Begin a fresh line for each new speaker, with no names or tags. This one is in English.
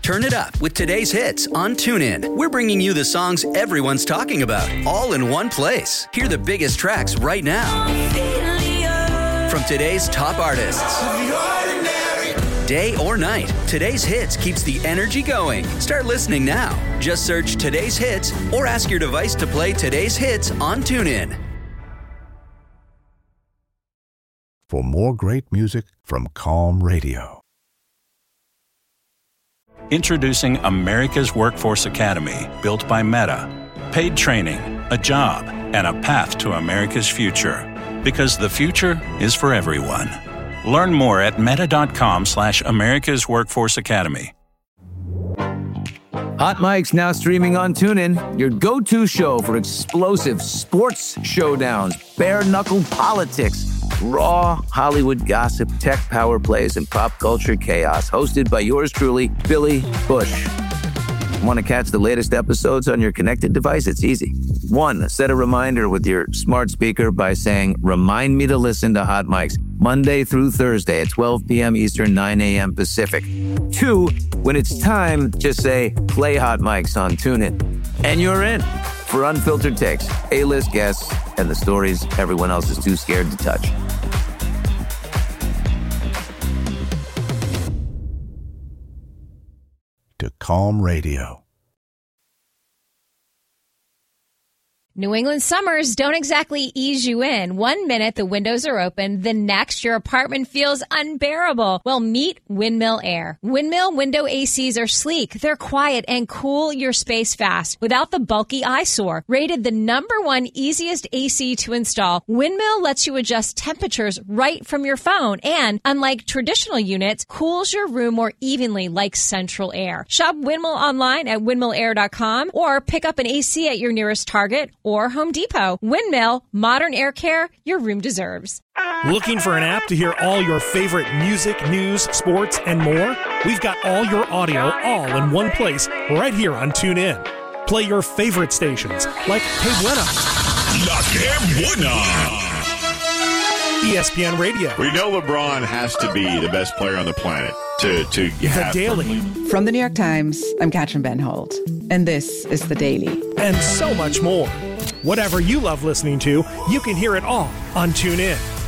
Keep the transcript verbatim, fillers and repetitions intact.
Turn it up with today's hits on TuneIn. We're bringing you the songs everyone's talking about, all in one place. Hear the biggest tracks right now from today's top artists. Day or night, today's hits keeps the energy going. Start listening now. Just search today's hits or ask your device to play today's hits on TuneIn.
For more great music from Calm Radio.
Introducing America's Workforce Academy, built by Meta. Paid training, a job, and a path to America's future. Because the future is for everyone. Learn more at meta.com slash America's Workforce Academy.
Hot Mike's now streaming on TuneIn, your go-to show for explosive sports showdowns, bare-knuckle politics, raw Hollywood gossip, tech power plays, and pop culture chaos. Hosted by yours truly, Billy Bush. Want to catch the latest episodes on your connected device? It's easy. One, set a reminder with your smart speaker by saying, remind me to listen to Hot Mike's Monday through Thursday at twelve p.m. Eastern, nine a.m. Pacific. Two, when it's time, just say, play Hot Mike's on TuneIn. And you're in for unfiltered takes, A-list guests, and the stories everyone else is too scared to touch.
To Calm Radio.
New England summers don't exactly ease you in. One minute the windows are open, the next your apartment feels unbearable. Well, meet Windmill Air. Windmill window A Cs are sleek, they're quiet, and cool your space fast without the bulky eyesore. Rated the number one easiest A C to install, Windmill lets you adjust temperatures right from your phone and, unlike traditional units, cools your room more evenly like central air. Shop Windmill online at windmill air dot com or pick up an A C at your nearest Target or Home Depot. Windmill, modern air care your room deserves.
Looking for an app to hear all your favorite music, news, sports, and more? We've got all your audio all in one place right here on TuneIn. Play your favorite stations like Que Buena,
La Que Buena,
E S P N Radio.
We know LeBron has to be the best player on the planet to, to
The
have
Daily.
From the New York Times, I'm Katrin Ben Holt, and this is The Daily.
And so much more. Whatever you love listening to, you can hear it all on TuneIn.